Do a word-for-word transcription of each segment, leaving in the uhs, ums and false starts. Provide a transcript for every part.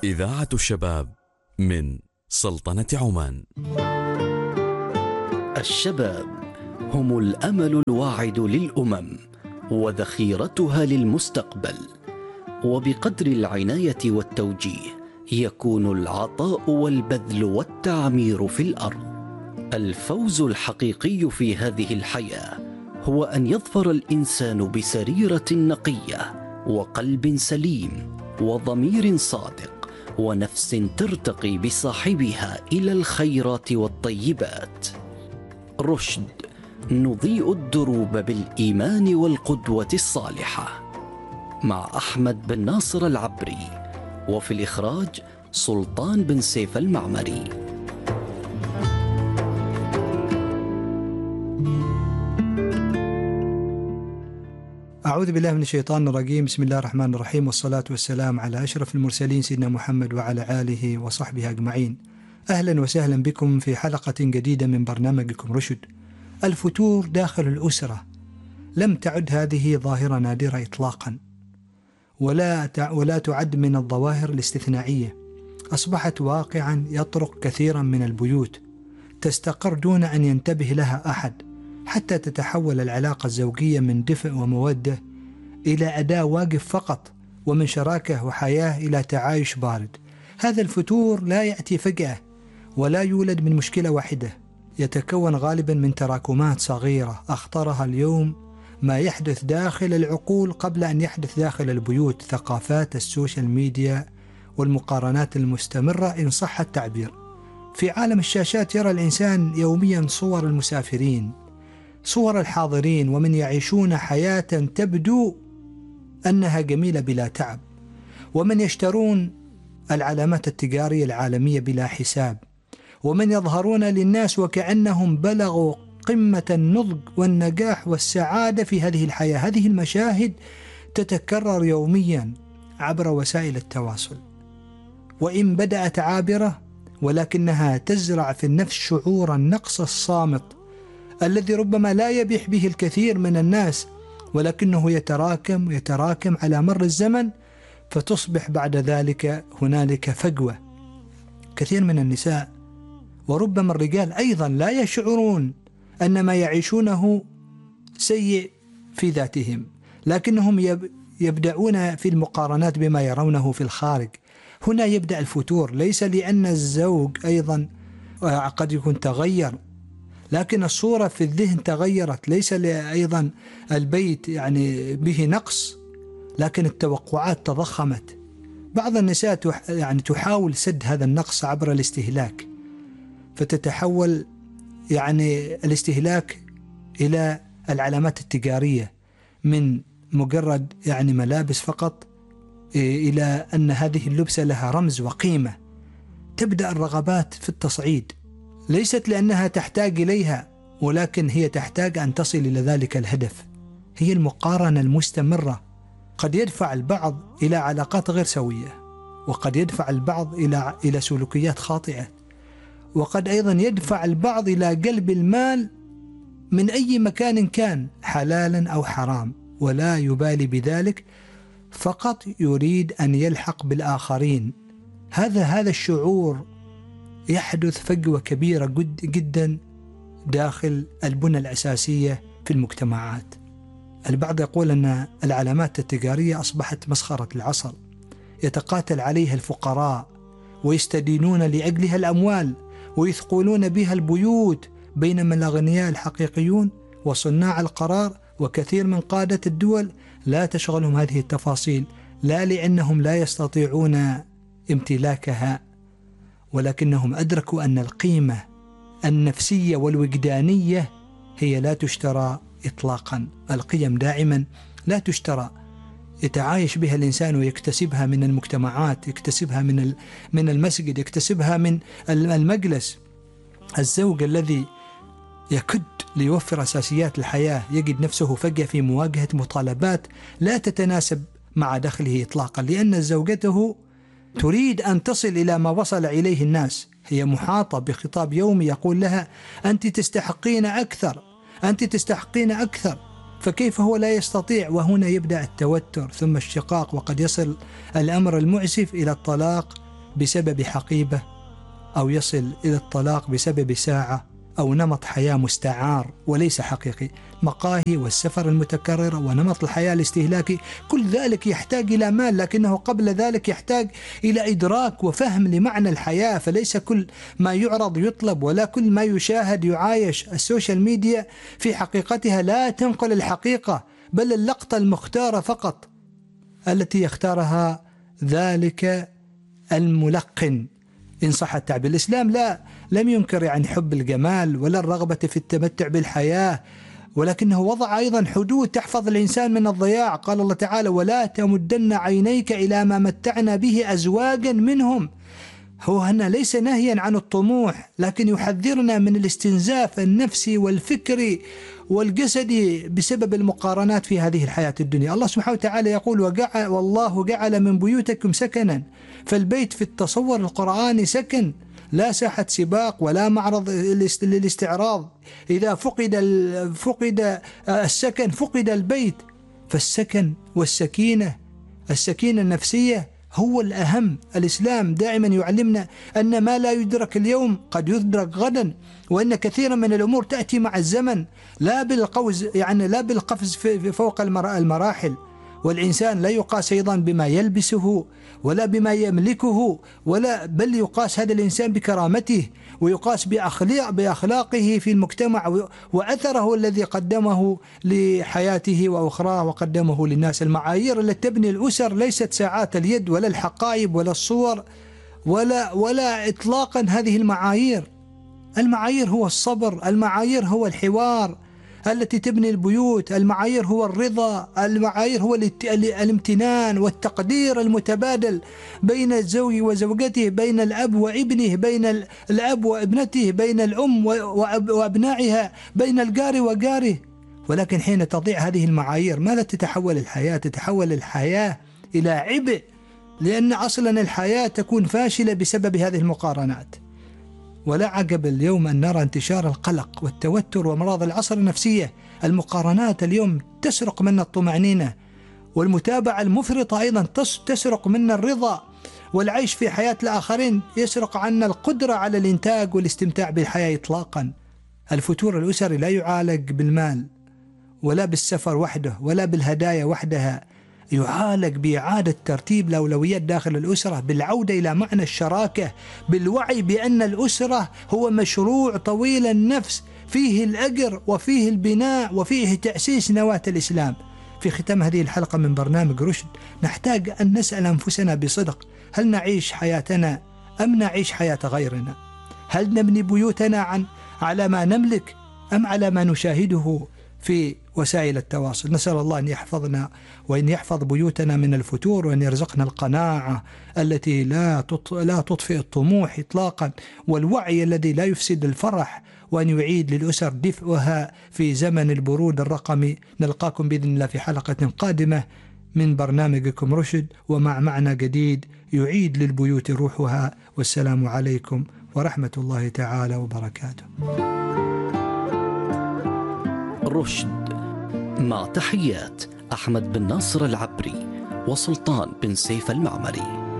إذاعة الشباب من سلطنة عمان. الشباب هم الأمل الواعد للأمم وذخيرتها للمستقبل، وبقدر العناية والتوجيه يكون العطاء والبذل والتعمير في الأرض. الفوز الحقيقي في هذه الحياة هو أن يظفر الإنسان بسريرة نقية وقلب سليم وضمير صادق ونفس ترتقي بصاحبها إلى الخيرات والطيبات. رشد، نضيء الدروب بالإيمان والقدوة الصالحة، مع أحمد بن ناصر العبري، وفي الإخراج سلطان بن سيف المعمري. أعوذ بالله من الشيطان الرجيم. بسم الله الرحمن الرحيم، والصلاة والسلام على أشرف المرسلين سيدنا محمد وعلى آله وصحبه أجمعين. أهلا وسهلا بكم في حلقة جديدة من برنامجكم رشد. الفتور داخل الأسرة لم تعد هذه ظاهرة نادرة إطلاقا، ولا ولا تعد من الظواهر الاستثنائية. أصبحت واقعا يطرق كثيرا من البيوت، تستقر دون أن ينتبه لها أحد، حتى تتحول العلاقة الزوجية من دفء ومودة إلى أداء واقف فقط، ومن شراكة وحياة إلى تعايش بارد. هذا الفتور لا يأتي فجأة ولا يولد من مشكلة واحدة، يتكون غالبا من تراكمات صغيرة أخطرها اليوم ما يحدث داخل العقول قبل أن يحدث داخل البيوت. ثقافات السوشيال ميديا والمقارنات المستمرة إن صح التعبير. في عالم الشاشات يرى الإنسان يوميا صور المسافرين، صور الحاضرين، ومن يعيشون حياة تبدو أنها جميلة بلا تعب، ومن يشترون العلامات التجارية العالمية بلا حساب، ومن يظهرون للناس وكأنهم بلغوا قمة النضج والنجاح والسعادة في هذه الحياة. هذه المشاهد تتكرر يوميا عبر وسائل التواصل، وإن بدأت عابرة ولكنها تزرع في النفس شعور النقص الصامت الذي ربما لا يبيح به الكثير من الناس، ولكنه يتراكم ويتراكم على مر الزمن، فتصبح بعد ذلك هنالك فجوة. كثير من النساء وربما الرجال أيضا لا يشعرون أن ما يعيشونه سيء في ذاتهم، لكنهم يبدأون في المقارنات بما يرونه في الخارج. هنا يبدأ الفتور، ليس لأن الزوج أيضا قد يكون تغير، لكن الصورة في الذهن تغيرت. ليس أيضا البيت يعني به نقص، لكن التوقعات تضخمت. بعض النساء يعني تحاول سد هذا النقص عبر الاستهلاك، فتتحول يعني الاستهلاك إلى العلامات التجارية، من مجرد يعني ملابس فقط إلى أن هذه اللبسة لها رمز وقيمة. تبدأ الرغبات في التصعيد، ليست لأنها تحتاج إليها، ولكن هي تحتاج أن تصل إلى ذلك الهدف. هي المقارنة المستمرة قد يدفع البعض إلى علاقات غير سوية، وقد يدفع البعض إلى إلى سلوكيات خاطئة، وقد أيضا يدفع البعض إلى قلب المال من أي مكان كان، حلالا أو حرام، ولا يبالي بذلك، فقط يريد أن يلحق بالآخرين. هذا هذا الشعور يحدث فجوة كبيرة جدا داخل البنى الأساسية في المجتمعات. البعض يقول أن العلامات التجارية أصبحت مسخرة العصر، يتقاتل عليها الفقراء ويستدينون لأجلها الأموال ويثقلون بها البيوت، بينما الأغنياء الحقيقيون وصناع القرار وكثير من قادة الدول لا تشغلهم هذه التفاصيل، لا لأنهم لا يستطيعون امتلاكها، ولكنهم أدركوا أن القيمة النفسية والوجدانية هي لا تشترى إطلاقا. القيم دائما لا تشترى، يتعايش بها الإنسان ويكتسبها من المجتمعات، يكتسبها من من المسجد، يكتسبها من المجلس. الزوج الذي يكد ليوفر أساسيات الحياة يجد نفسه فجأة في مواجهة مطالبات لا تتناسب مع دخله إطلاقا، لأن زوجته تريد أن تصل إلى ما وصل إليه الناس. هي محاطة بخطاب يومي يقول لها أنت تستحقين أكثر، أنت تستحقين أكثر، فكيف هو لا يستطيع؟ وهنا يبدأ التوتر ثم الشقاق، وقد يصل الأمر المؤسف إلى الطلاق بسبب حقيبة، أو يصل إلى الطلاق بسبب ساعة أو نمط حياة مستعار وليس حقيقي. مقاهي والسفر المتكرر ونمط الحياة الاستهلاكي، كل ذلك يحتاج إلى مال، لكنه قبل ذلك يحتاج إلى إدراك وفهم لمعنى الحياة. فليس كل ما يعرض يطلب، ولا كل ما يشاهد يعايش. السوشيال ميديا في حقيقتها لا تنقل الحقيقة، بل اللقطة المختارة فقط التي يختارها ذلك الملقن إن صح التعبير. الإسلام لا لم ينكر يعني حب الجمال ولا الرغبة في التمتع بالحياة، ولكنه وضع أيضا حدود تحفظ الإنسان من الضياع. قال الله تعالى: ولا تمدن عينيك إلى ما متعنا به أزواجا منهم. هو هنا ليس نهيا عن الطموح، لكن يحذرنا من الاستنزاف النفسي والفكري والجسدي بسبب المقارنات في هذه الحياة الدنيا. الله سبحانه وتعالى يقول: وجعل والله جعل من بيوتكم سكنا. فالبيت في التصور القرآني سكن، لا ساحة سباق ولا معرض للاستعراض. إذا فقد فقد السكن فقد البيت. فالسكن والسكينة، السكينة النفسية هو الأهم. الإسلام دائما يعلمنا أن ما لا يدرك اليوم قد يدرك غدا، وأن كثيرا من الأمور تأتي مع الزمن، لا بالقوز يعني لا بالقفز فوق المراحل. والإنسان لا يقاس أيضا بما يلبسه ولا بما يملكه، ولا بل يقاس هذا الإنسان بكرامته، ويقاس بأخلاق بأخلاقه في المجتمع، وأثره الذي قدمه لحياته وأخراه وقدمه للناس. المعايير التي تبني الأسر ليست ساعات اليد ولا الحقائب ولا الصور ولا ولا إطلاقا هذه المعايير. المعايير هو الصبر، المعايير هو الحوار التي تبني البيوت، المعايير هو الرضا، المعايير هو الامتنان والتقدير المتبادل بين الزوج وزوجته، بين الأب وابنه، بين الأب وابنته، بين الأم وأبنائها، بين الجار وجاره. ولكن حين تضيع هذه المعايير ماذا تتحول الحياة؟ تتحول الحياة إلى عبء، لأن أصلا الحياة تكون فاشلة بسبب هذه المقارنات. ولا عجب اليوم أن نرى انتشار القلق والتوتر وأمراض العصر النفسية. المقارنات اليوم تسرق منا الطمأنينة، والمتابعة المفرطة أيضا تسرق منا الرضا، والعيش في حياة الآخرين يسرق عنا القدرة على الإنتاج والاستمتاع بالحياة إطلاقا. الفتور الأسري لا يعالج بالمال ولا بالسفر وحده ولا بالهدايا وحدها، يعالج بإعادة ترتيب الأولويات داخل الأسرة، بالعودة إلى معنى الشراكة، بالوعي بأن الأسرة هو مشروع طويل النفس فيه الأجر وفيه البناء وفيه تأسيس نواة الإسلام. في ختام هذه الحلقة من برنامج رشد نحتاج أن نسأل أنفسنا بصدق: هل نعيش حياتنا أم نعيش حياة غيرنا؟ هل نبني بيوتنا عن على ما نملك أم على ما نشاهده في وسائل التواصل؟ نسأل الله أن يحفظنا وأن يحفظ بيوتنا من الفتور، وأن يرزقنا القناعة التي لا لا تطفئ الطموح إطلاقا، والوعي الذي لا يفسد الفرح، وأن يعيد للأسر دفئها في زمن البرود الرقمي. نلقاكم بإذن الله في حلقة قادمة من برنامجكم رشد، ومع معنى جديد يعيد للبيوت روحها. والسلام عليكم ورحمة الله تعالى وبركاته. رشد مع تحيات أحمد بن ناصر العبري وسلطان بن سيف المعمري.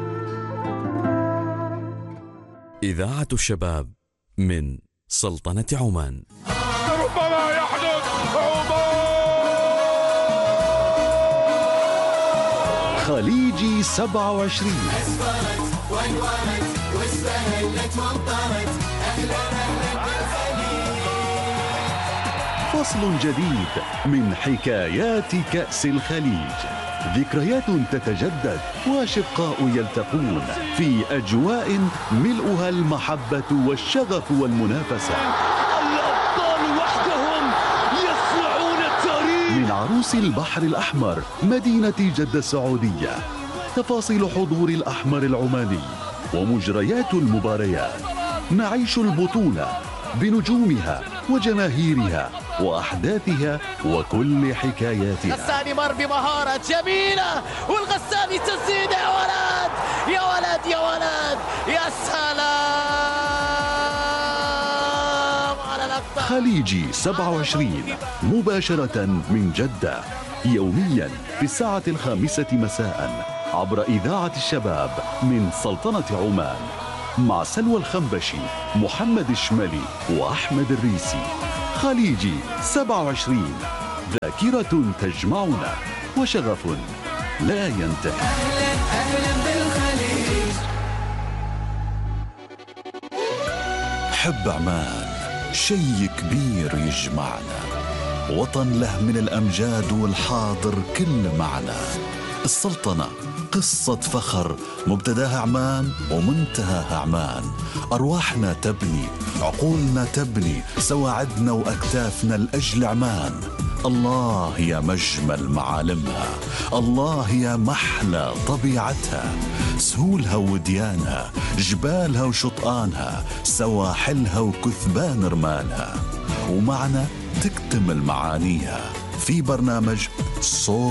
إذاعة الشباب من سلطنة عمان. ربما يحدث خليجي سبعة وعشرين. أسفرت وانورت واستهلت وانطرت. أهلا أهلا بالخليج. فصل جديد من حكايات كأس الخليج، ذكريات تتجدد وأشقاء يلتقون في أجواء ملؤها المحبة والشغف والمنافسة. الأبطال وحدهم يصنعون التاريخ. من عروس البحر الأحمر مدينة جدة السعودية، تفاصيل حضور الأحمر العماني ومجريات المباريات. نعيش البطولة بنجومها وجماهيرها وأحداثها وكل حكاياتها. غساني مر بمهارة جميلة، والغساني تسديد. يا ولد يا ولد يا ولد، يا سلام على الأقطار. خليجي سبعة وعشرين مباشرة من جدة، يوميا في الساعة الخامسة مساء عبر إذاعة الشباب من سلطنة عمان مع سلوى الخنبشي، محمد الشمالي وأحمد الريسي. خليجي سبعة وعشرين، ذاكرة تجمعنا وشغف لا ينتهي. أهلا أهلا بالخليج. حب عمان شي كبير يجمعنا، وطن له من الأمجاد والحاضر كل معنا. السلطنة قصة فخر، مبتداها عمان ومنتهاها عمان. أرواحنا تبني، عقولنا تبني، سواعدنا وأكتافنا لأجل عمان. الله يا مجمل معالمها، الله يا محلى طبيعتها، سهولها وديانها، جبالها وشطآنها، سواحلها وكثبان رمالها. ومعنا تكتمل معانيها في برنامج صوت